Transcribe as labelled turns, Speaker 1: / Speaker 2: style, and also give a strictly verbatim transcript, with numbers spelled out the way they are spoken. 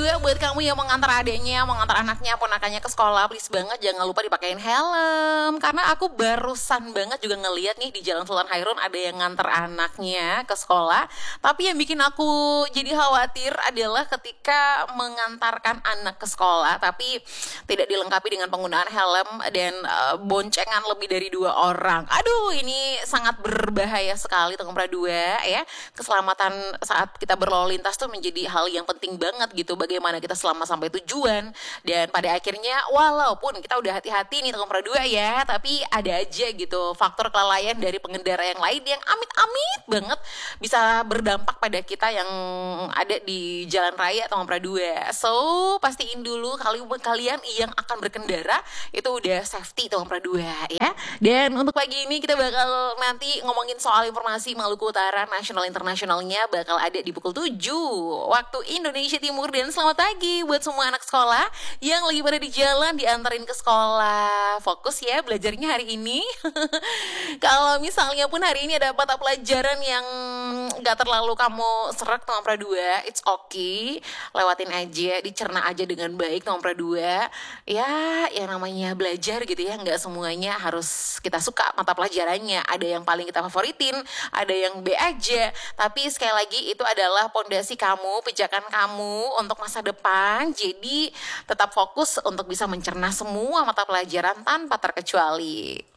Speaker 1: juga buat kamu yang mengantar adiknya, mengantar anaknya, ponakannya ke sekolah, please banget jangan lupa dipakein helm. Karena aku barusan banget juga ngeliat nih di Jalan Sultan Hairun ada yang nganter anaknya ke sekolah. Tapi yang bikin aku jadi khawatir adalah ketika mengantarkan anak ke sekolah tapi tidak dilengkapi dengan penggunaan helm dan uh, boncengan lebih dari dua orang. Aduh, ini sangat berbahaya sekali teman dua ya. Keselamatan saat kita berlalu lintas tuh menjadi hal yang penting banget gitu, bagaimana kita selamat sampai tujuan. Dan pada akhirnya walaupun kita udah hati-hati nih teman dua ya, tapi ada aja gitu faktor kelalaian dari pengendara yang lain yang amit-amit banget bisa berdampak pada kita yang ada di jalan raya teman dua. So pastiin dulu kali kalian yang akan berkendara itu udah safety teman dua ya. Dan untuk pagi ini kita bakal nanti ngomongin soal informasi Maluku Utara nasional internasionalnya bakal ada di pukul tujuh waktu Indonesia Timur. Dan selamat pagi buat semua anak sekolah yang lagi pada di jalan diantarin ke sekolah. Fokus ya belajarnya hari ini. Kalau misalnya pun hari ini ada mata pelajaran yang gak terlalu kamu serak teman dua, it's okay, lewatin aja, dicerna aja dengan baik teman dua. Ya yang namanya belajar gitu ya, gak semuanya harus kita suka mata pelajarannya. Ada yang paling kita favoritin, ada yang B aja. Tapi sekali lagi itu adalah pondasi kamu, pijakan kamu untuk masa depan. Jadi tetap fokus untuk bisa mencerna semua mata pelajaran tanpa terkecuali.